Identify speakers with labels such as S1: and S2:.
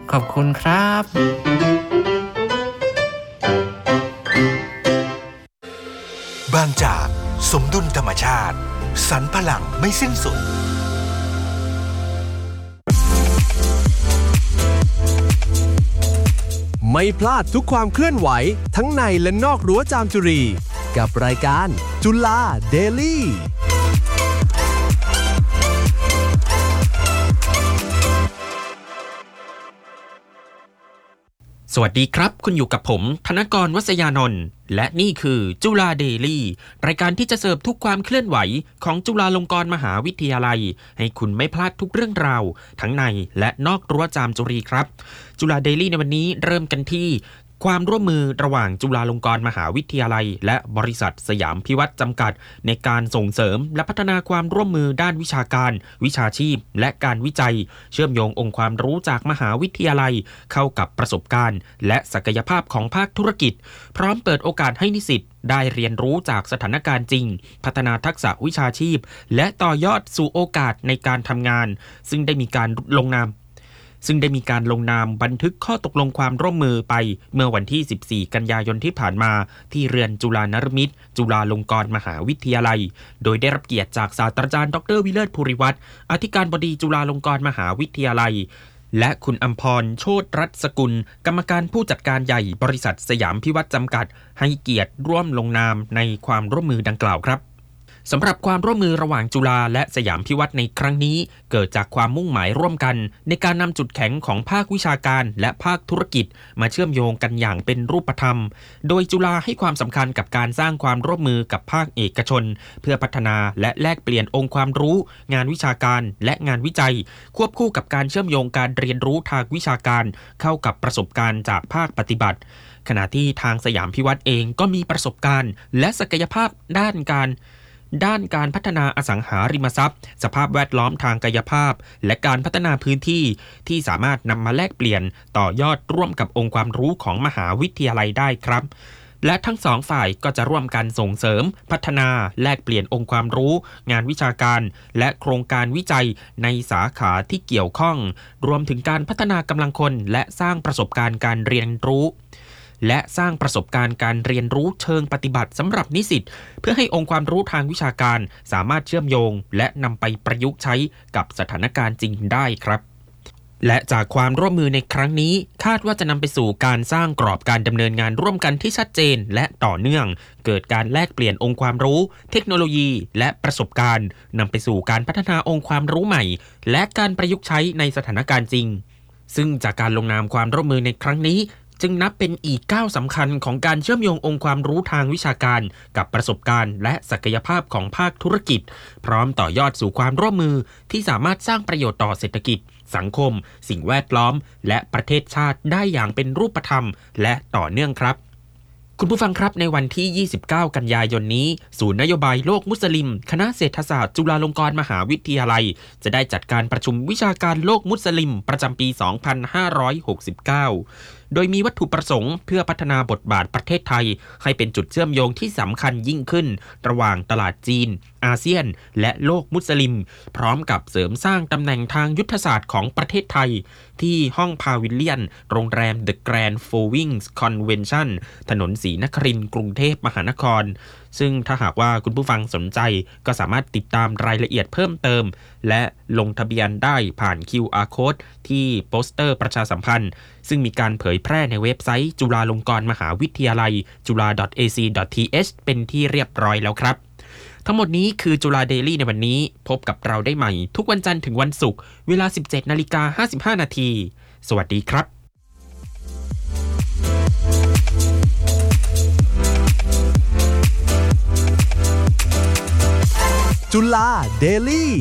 S1: ขอบคุณครับ
S2: บางจากสมดุลธรรมชาติสรรพลังไม่สิ้นสุด
S3: ไม่พลาดทุกความเคลื่อนไหวทั้งในและนอกรั้วจามจุรีกับรายการจุฬาเดลี่
S4: สวัสดีครับคุณอยู่กับผมธนกร วษยานนท์และนี่คือจุฬาเดลี่รายการที่จะเสิร์ฟทุกความเคลื่อนไหวของจุฬาลงกรณ์มหาวิทยาลัยให้คุณไม่พลาดทุกเรื่องราวทั้งในและนอกรั้วจามจุรีครับจุฬาเดลี่ในวันนี้เริ่มกันที่ความร่วมมือระหว่างจุฬาลงกรณ์มหาวิทยาลัยและบริษัทสยามพิวัตรจำกัดในการส่งเสริมและพัฒนาความร่วมมือด้านวิชาการวิชาชีพและการวิจัยเชื่อมโยงองค์ความรู้จากมหาวิทยาลัยเข้ากับประสบการณ์และศักยภาพของภาคธุรกิจพร้อมเปิดโอกาสให้นิสิตได้เรียนรู้จากสถานการณ์จริงพัฒนาทักษะวิชาชีพและต่อยอดสู่โอกาสในการทำงานซึ่งได้มีการลงนามบันทึกข้อตกลงความร่วมมือไปเมื่อวันที่14กันยายนที่ผ่านมาที่เรือนจุฬานฤมิตจุฬาลงกรณ์มหาวิทยาลัยโดยได้รับเกียรติจากศาสตราจารย์ดร.วิเลิศภูริวัฒน์อธิการบดีจุฬาลงกรณ์มหาวิทยาลัยและคุณอัมพรโชติรัตน์สกุลกรรมการผู้จัดการใหญ่บริษัทสยามพิวัตรจำกัดให้เกียรติร่วมลงนามในความร่วมมือดังกล่าวครับสำหรับความร่วมมือระหว่างจุฬาและสยามพิวัตรในครั้งนี้เกิดจากความมุ่งหมายร่วมกันในการนำจุดแข็งของภาควิชาการและภาคธุรกิจมาเชื่อมโยงกันอย่างเป็นรูปธรรมโดยจุฬาให้ความสำคัญกับการสร้างความร่วมมือกับภาคเอกชนเพื่อพัฒนาและแลกเปลี่ยนองค์ความรู้งานวิชาการและงานวิจัยควบคู่กับการเชื่อมโยงการเรียนรู้ทางวิชาการเข้ากับประสบการณ์จากภาคปฏิบัติขณะที่ทางสยามพิวัตรเองก็มีประสบการณ์และศักยภาพด้านการพัฒนาอสังหาริมทรัพย์สภาพแวดล้อมทางกายภาพและการพัฒนาพื้นที่ที่สามารถนำมาแลกเปลี่ยนต่อยอดร่วมกับองค์ความรู้ของมหาวิทยาลัยได้ครับและทั้งสองฝ่ายก็จะร่วมกันส่งเสริมพัฒนาแลกเปลี่ยนองค์ความรู้งานวิชาการและโครงการวิจัยในสาขาที่เกี่ยวข้องรวมถึงการพัฒนากำลังคนและสร้างประสบการณ์การเรียนรู้เชิงปฏิบัติสำหรับนิสิตเพื่อให้องค์ความรู้ทางวิชาการสามารถเชื่อมโยงและนำไปประยุกต์ใช้กับสถานการณ์จริงได้ครับและจากความร่วมมือในครั้งนี้คาดว่าจะนำไปสู่การสร้างกรอบการดำเนินงานร่วมกันที่ชัดเจนและต่อเนื่องเกิดการแลกเปลี่ยนองค์ความรู้เทคโนโลยีและประสบการณ์นำไปสู่การพัฒนาองค์ความรู้ใหม่และการประยุกต์ใช้ในสถานการณ์จริงซึ่งจากการลงนามความร่วมมือในครั้งนี้จึงนับเป็นอีกก้าวสำคัญของการเชื่อมโยงองค์ความรู้ทางวิชาการกับประสบการณ์และศักยภาพของภาคธุรกิจพร้อมต่อยอดสู่ความร่วมมือที่สามารถสร้างประโยชน์ต่อเศรษฐกิจสังคมสิ่งแวดล้อมและประเทศชาติได้อย่างเป็นรูปธรรมและต่อเนื่องครับคุณผู้ฟังครับในวันที่29กันยายนนี้ศูนย์นโยบายโลกมุสลิมคณะเศรษฐศาสตร์จุฬาลงกรณ์มหาวิทยาลัยจะได้จัดการประชุมวิชาการโลกมุสลิมประจำปี 2569โดยมีวัตถุประสงค์เพื่อพัฒนาบทบาทประเทศไทยให้เป็นจุดเชื่อมโยงที่สำคัญยิ่งขึ้นระหว่างตลาดจีนอาเซียนและโลกมุสลิมพร้อมกับเสริมสร้างตำแหน่งทางยุทธศาสตร์ของประเทศไทยที่ห้องพาวิลเลียนโรงแรม The Grand Flowings Convention ถนนศรีนครินทร์กรุงเทพมหานครซึ่งถ้าหากว่าคุณผู้ฟังสนใจก็สามารถติดตามรายละเอียดเพิ่มเติมและลงทะเบียนได้ผ่าน QR Code ที่โปสเตอร์ประชาสัมพันธ์ซึ่งมีการเผยแพร่ในเว็บไซต์จุฬาลงกรณ์มหาวิทยาลัยจุฬา .ac.th เป็นที่เรียบร้อยแล้วครับทั้งหมดนี้คือจุฬาเดลี่ในวันนี้พบกับเราได้ใหม่ทุกวันจันทร์ถึงวันศุกร์เวลา 17:55 น.สวัสดีครับ
S3: จุฬาเดลี่